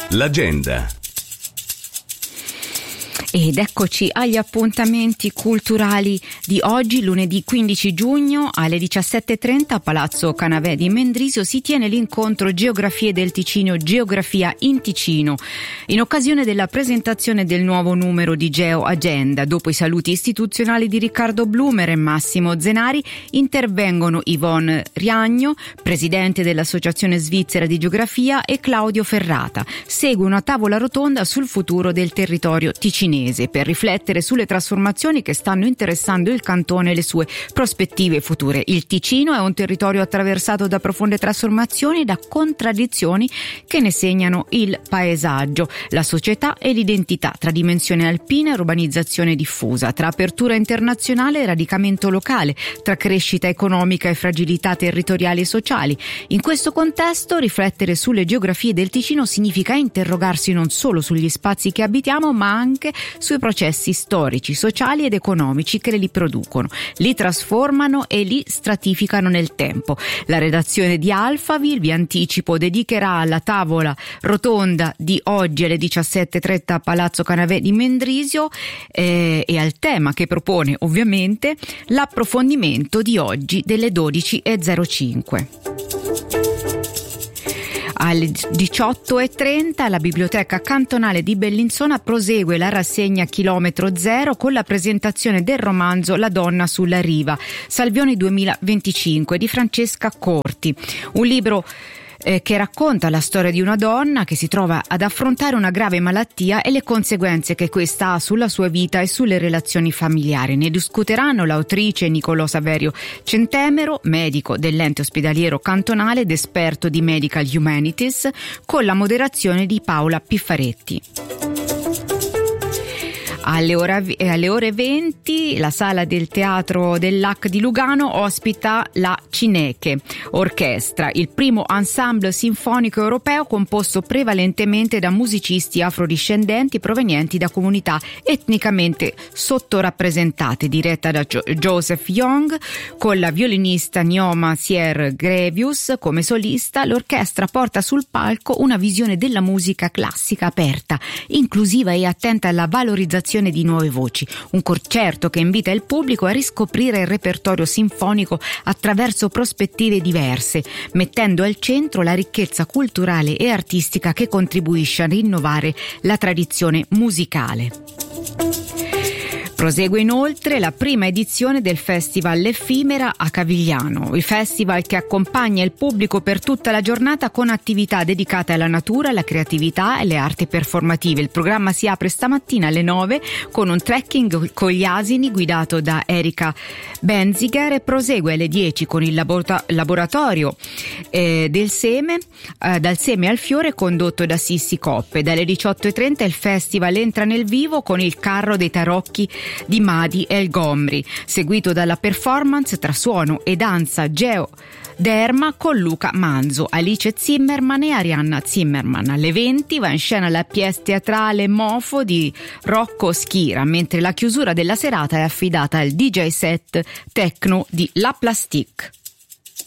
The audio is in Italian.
L'agenda. Ed eccoci agli appuntamenti culturali di oggi, lunedì 15 giugno alle 17:30 a Palazzo Canavè di Mendrisio si tiene l'incontro Geografie del Ticino, Geografia in Ticino, in occasione della presentazione del nuovo numero di Geo Agenda. Dopo i saluti istituzionali di Riccardo Blumer e Massimo Zenari intervengono Yvonne Riagno, presidente dell'Associazione Svizzera di Geografia, e Claudio Ferrata. Segue una tavola rotonda sul futuro del territorio ticinese per riflettere sulle trasformazioni che stanno interessando il cantone e le sue prospettive future. Il Ticino è un territorio attraversato da profonde trasformazioni e da contraddizioni che ne segnano il paesaggio, la società e l'identità, tra dimensione alpina e urbanizzazione diffusa, tra apertura internazionale e radicamento locale, tra crescita economica e fragilità territoriali e sociali. In questo contesto, riflettere sulle geografie del Ticino significa interrogarsi non solo sugli spazi che abitiamo, ma anche sui processi storici, sociali ed economici che li producono, li trasformano e li stratificano nel tempo. La redazione di Alphaville, vi anticipo, dedicherà alla tavola rotonda di oggi alle 17:30 a Palazzo Canavè di Mendrisio e al tema che propone ovviamente l'approfondimento di oggi delle 12:05. Alle 18:30 alla Biblioteca Cantonale di Bellinzona prosegue la rassegna Chilometro Zero con la presentazione del romanzo La donna sulla riva, Salvioni 2025 di Francesca Corti, un libro che racconta la storia di una donna che si trova ad affrontare una grave malattia e le conseguenze che questa ha sulla sua vita e sulle relazioni familiari. Ne discuteranno l'autrice Nicolò Saverio Centemero, medico dell'ente ospedaliero cantonale ed esperto di Medical Humanities, con la moderazione di Paola Piffaretti. Alle ore 20 la sala del Teatro del Lac di Lugano ospita la Cineche Orchestra, il primo ensemble sinfonico europeo composto prevalentemente da musicisti afrodiscendenti provenienti da comunità etnicamente sottorappresentate, diretta da Joseph Young, con la violinista Nioma Sier Grevius come solista. L'orchestra porta sul palco una visione della musica classica aperta, inclusiva e attenta alla valorizzazione di nuove voci, un concerto che invita il pubblico a riscoprire il repertorio sinfonico attraverso prospettive diverse, mettendo al centro la ricchezza culturale e artistica che contribuisce a rinnovare la tradizione musicale. Prosegue inoltre la prima edizione del Festival L'Effimera a Cavigliano, il festival che accompagna il pubblico per tutta la giornata con attività dedicate alla natura, alla creatività e alle arti performative. Il programma si apre stamattina alle 9 con un trekking con gli asini guidato da Erika Benziger e prosegue alle 10 con il laboratorio del seme, dal seme al fiore, condotto da Sissi Coppe. Dalle 18:30 il festival entra nel vivo con il carro dei tarocchi di Madi El Gomri, seguito dalla performance tra suono e danza Geo Derma con Luca Manzo, Alice Zimmerman e Arianna Zimmerman. Alle 20 va in scena la pièce teatrale Mofo di Rocco Schira, mentre la chiusura della serata è affidata al DJ set techno di La Plastique.